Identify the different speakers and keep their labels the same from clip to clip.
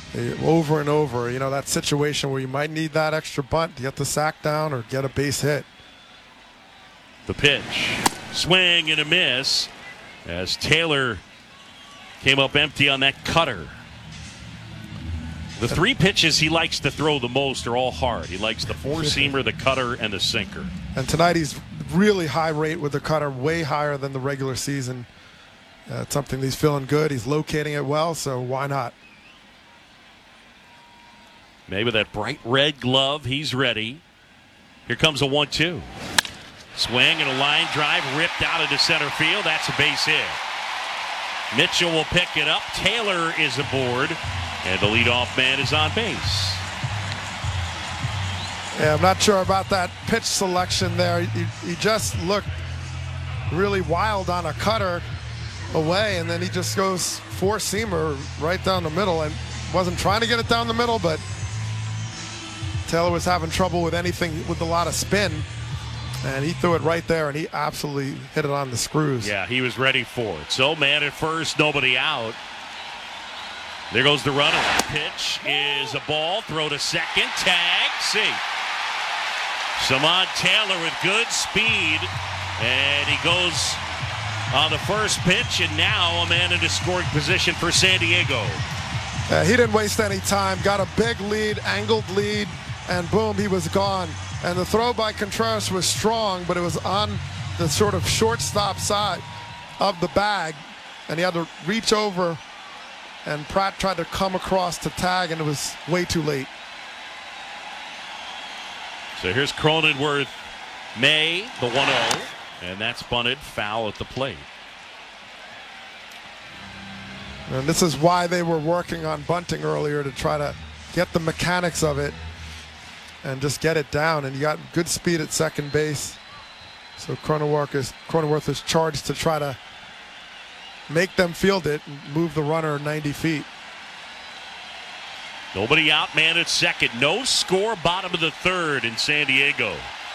Speaker 1: over and over. You know, that situation where you might need that extra bunt to get the sack down or get a base hit.
Speaker 2: The pitch. Swing and a miss as Taylor came up empty on that cutter. The three pitches he likes to throw the most are all hard. He likes the four-seamer, the cutter, and the sinker.
Speaker 1: And tonight he's really high rate with the cutter, way higher than the regular season. It's something he's feeling good. He's locating it well, so why not?
Speaker 2: Maybe that bright red glove, he's ready. Here comes a 1-2. Swing and a line drive ripped out into center field. That's a base hit. Mitchell will pick it up. Taylor is aboard. And the leadoff man is on base.
Speaker 1: Yeah, I'm not sure about that pitch selection there. He just looked really wild on a cutter away, and then he just goes four-seamer right down the middle, and wasn't trying to get it down the middle, but Taylor was having trouble with anything with a lot of spin, and he threw it right there, and he absolutely hit it on the screws.
Speaker 2: Yeah, he was ready for it. So man at first, nobody out. There goes the runner. Pitch is a ball. Throw to second. Tag. See. Samad Taylor with good speed. And he goes on the first pitch. And now a man in a scoring position for San Diego.
Speaker 1: He didn't waste any time. Got a big lead, angled lead, and boom, he was gone. And the throw by Contreras was strong, but it was on the sort of shortstop side of the bag. And he had to reach over. And Pratt tried to come across to tag, and it was way too late.
Speaker 2: So here's Cronenworth, May, the 1-0, and that's bunted foul at the plate.
Speaker 1: And this is why they were working on bunting earlier, to try to get the mechanics of it and just get it down. And you got good speed at second base. So Cronenworth is charged to try to make them field it and move the runner 90 feet.
Speaker 2: Nobody out, man at second. No score, bottom of the third in San Diego.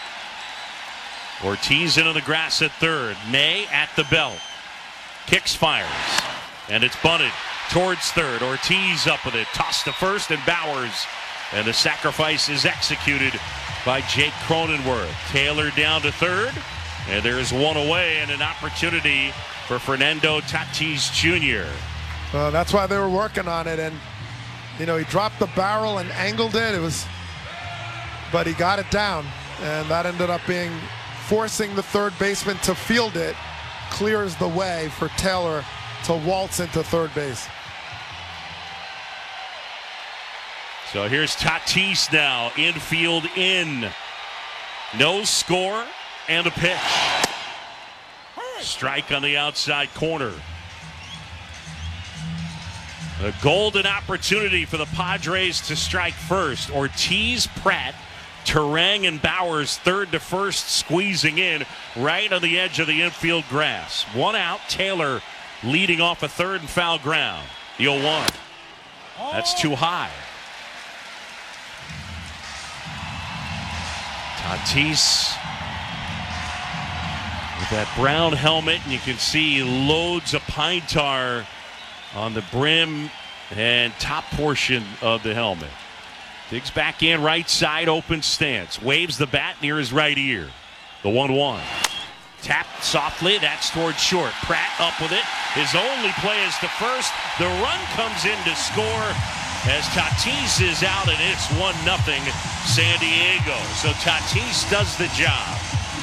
Speaker 2: Ortiz into the grass at third. May at the belt. Kicks, fires. And it's bunted towards third. Ortiz up with it. Tossed to first, and Bowers. And the sacrifice is executed by Jake Cronenworth. Taylor down to third. And there's one away and an opportunity for Fernando Tatis Jr.
Speaker 1: That's why they were working on it, and you know, he dropped the barrel and angled it. But he got it down, and that ended up being forcing the third baseman to field it. Clears the way for Taylor to waltz into third base.
Speaker 2: So here's Tatis now, infield in. No score and a pitch. Strike on the outside corner. A golden opportunity for the Padres to strike first. Ortiz, Pratt, Turang, and Bowers third to first, squeezing in right on the edge of the infield grass. One out, Taylor leading off a third and foul ground. The 0-1. That's too high. Tatis with that brown helmet, and you can see loads of pine tar on the brim and top portion of the helmet. Digs back in, right side, open stance. Waves the bat near his right ear. The 1-1. Tapped softly, that's towards short. Pratt up with it. His only play is to first. The run comes in to score as Tatis is out, and it's 1-0 San Diego. So Tatis does the job.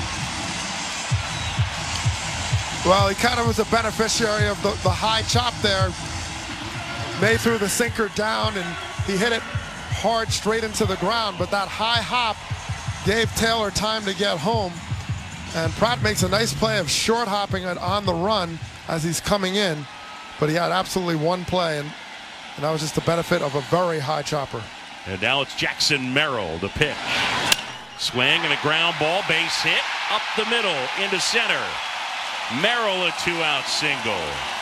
Speaker 1: Well, he kind of was a beneficiary of the high chop there. May threw the sinker down, and he hit it hard straight into the ground, but that high hop gave Taylor time to get home. And Pratt makes a nice play of short hopping it on the run as he's coming in, but he had absolutely one play, and that was just the benefit of a very high chopper.
Speaker 2: And now it's Jackson Merrill, the pitch. Swing and a ground ball, base hit, up the middle, into center. Merrill, a two-out single.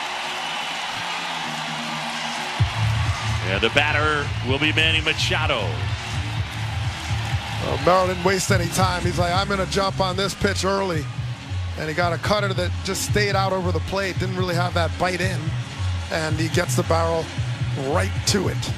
Speaker 2: And the batter will be Manny Machado.
Speaker 1: Well, Merrill didn't waste any time. He's like, I'm going to jump on this pitch early. And he got a cutter that just stayed out over the plate, didn't really have that bite in. And he gets the barrel right to it.